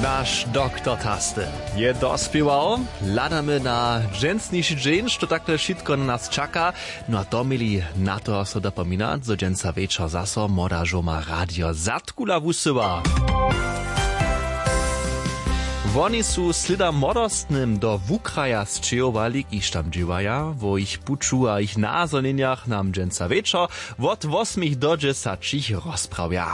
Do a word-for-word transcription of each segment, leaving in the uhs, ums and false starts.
Nasz doktor Taste je dospiewał, ladamy na dżęsniejszy dzień, što takle wszystko na nas czeka, no a to mieli na to so dopominać, zo dżęsa wieczor zaso moda żoma radio zatkula wusyła. Woni su slida modostnym do wukraja zczyjowali, iż tam dziwaja, wo ich puczu a ich nazoniniach nam dżęsa wieczor, wot wosmich do dżesacich rozprawia.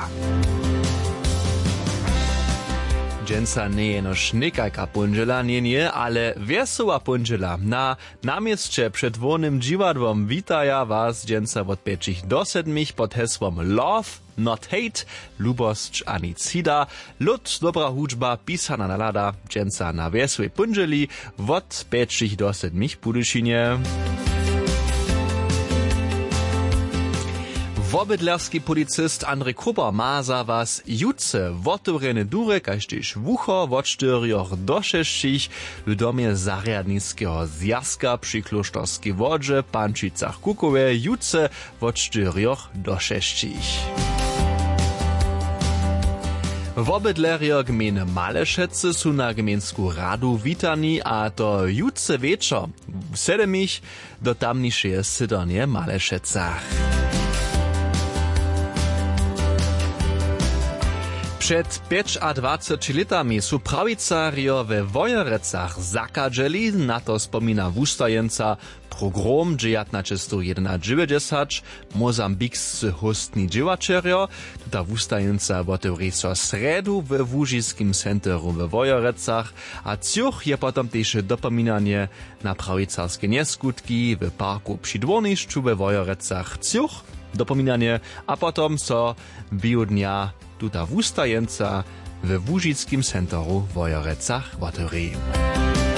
Dżęsa nie jenoż nikajka punżela, nie nie, ale wesoła punżela. Na namieście przed dwornym dziwadłom witaja was dżęsa od pięciu do siedmich pod hesłom Love, Not Hate, lubość ani cida, lud, dobra hudżba, pisana nalada, dżęsa na wesołej punżeli od pięciu do siedmich Budyszynie. Wobydlerski policist Andrzej Kruber ma za was jutce wotewrene dure, kaž tež wucho od czterioch do šestich w domie zariadnickiego zjazka przy Klosztorskiej Wodze, Pančicach Kukowe, jutce od czterioch do šestich. Wobydlerjo gminy Malešece su na gminsku radu witani, a to jutce wieczor w sedemich do tamniejszej sydornie Malešecach. Przed dwadzieścia latami su prawicario we Wojerecach zakadżeli, na to spomina wustajenca program dziewiętnaście dziewięćdziesiąt, mozambikscy hostni dziewačerio. Tuta wustajenca otewri so sredu we Wóżiskim centrum we Wojerecach, a ciuch je potom też dopominanie na prawicarskie nieskutki w parku przy dworniszczu we Wojerecach. Ciuch, dopominanie, a potom so biodnia tuta wustajenca we Wóżickim centru w Wojerecach otewri.